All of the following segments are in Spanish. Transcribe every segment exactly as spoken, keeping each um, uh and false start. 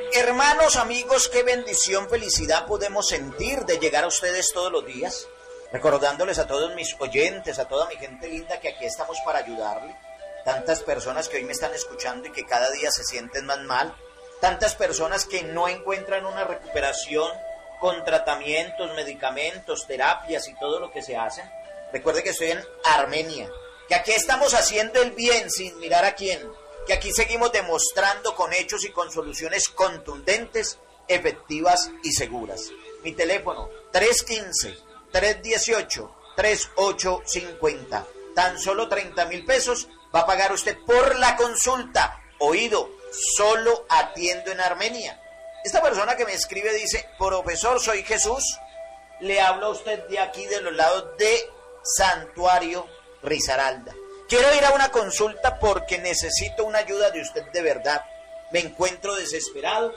Hermanos, amigos, qué bendición, felicidad podemos sentir de llegar a ustedes todos los días, recordándoles a todos mis oyentes, a toda mi gente linda, que aquí estamos para ayudarle. Tantas personas que hoy me están escuchando y que cada día se sienten más mal, tantas personas que no encuentran una recuperación con tratamientos, medicamentos, terapias y todo lo que se hace. Recuerde que estoy en Armenia, que aquí estamos haciendo el bien sin mirar a quién, que aquí seguimos demostrando con hechos y con soluciones contundentes, efectivas y seguras. Mi teléfono, tres uno cinco, tres uno ocho, tres ocho cinco cero. Tan solo treinta mil pesos va a pagar usted por la consulta. Oído, solo atiendo en Armenia. Esta persona que me escribe dice: profesor, soy Jesús, le hablo a usted de aquí, de los lados de Santuario Risaralda. Quiero ir a una consulta porque necesito una ayuda de usted de verdad. Me encuentro desesperado,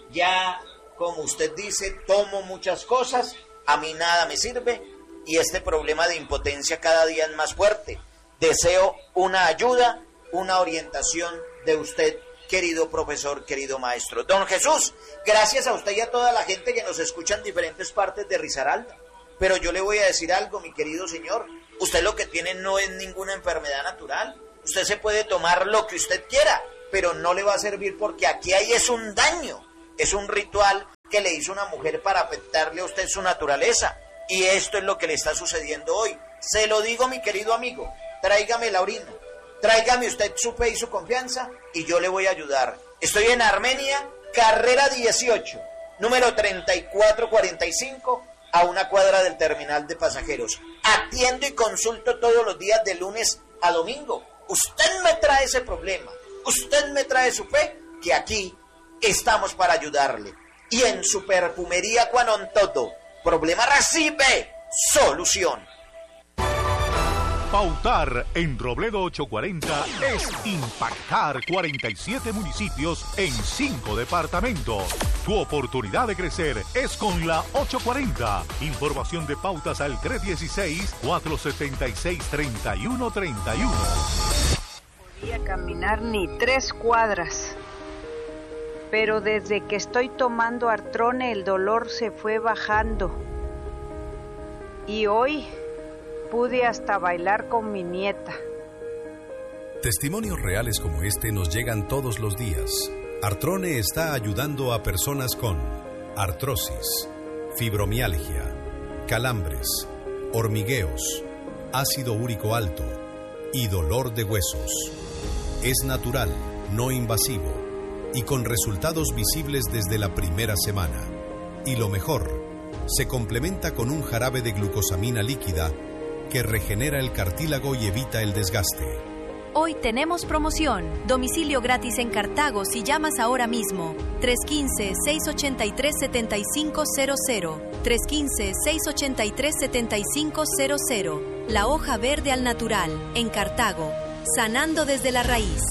ya como usted dice, tomo muchas cosas, a mí nada me sirve y este problema de impotencia cada día es más fuerte. Deseo una ayuda, una orientación de usted, querido profesor, querido maestro. Don Jesús, gracias a usted y a toda la gente que nos escucha en diferentes partes de Risaralda. Pero yo le voy a decir algo, mi querido señor. Usted lo que tiene no es ninguna enfermedad natural. Usted se puede tomar lo que usted quiera, pero no le va a servir porque aquí hay es un daño. Es un ritual que le hizo una mujer para afectarle a usted su naturaleza. Y esto es lo que le está sucediendo hoy. Se lo digo, mi querido amigo. Tráigame la orina. Tráigame usted su fe y su confianza y yo le voy a ayudar. Estoy en Armenia, carrera dieciocho, número treinta y cuatro cuarenta y cinco, a una cuadra del terminal de pasajeros. Atiendo y consulto todos los días de lunes a domingo. Usted me trae ese problema, usted me trae su fe, que aquí estamos para ayudarle. Y en su perfumería Cuanontoto, problema recibe solución. Pautar en Robledo ochocientos cuarenta es impactar cuarenta y siete municipios en cinco departamentos. Tu oportunidad de crecer es con la ochocientos cuarenta. Información de pautas al tres uno seis, cuatro siete seis, tres uno tres uno. No podía caminar ni tres cuadras, pero desde que estoy tomando Artrone el dolor se fue bajando. Y hoy pude hasta bailar con mi nieta. Testimonios reales como este nos llegan todos los días. Artrone está ayudando a personas con artrosis, fibromialgia, calambres, hormigueos, ácido úrico alto y dolor de huesos. Es natural, no invasivo y con resultados visibles desde la primera semana. Y lo mejor, se complementa con un jarabe de glucosamina líquida que regenera el cartílago y evita el desgaste. Hoy tenemos promoción. Domicilio gratis en Cartago si llamas ahora mismo. tres uno cinco, seis ocho tres, siete cinco cero cero. tres uno cinco, seis ocho tres, siete cinco cero cero. La hoja verde al natural, en Cartago. Sanando desde la raíz.